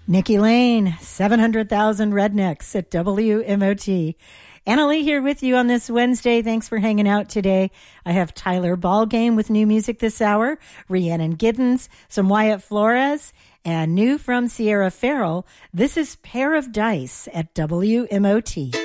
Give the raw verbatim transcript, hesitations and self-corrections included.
Nikki Lane, seven hundred thousand Rednecks at W M O T. Anna Lee here with you on this Wednesday. Thanks for hanging out today. I have Tyler Ballgame with new music this hour, Rhiannon Giddens, some Wyatt Flores, and new from Sierra Farrell. This is Pair of Dice at W M O T.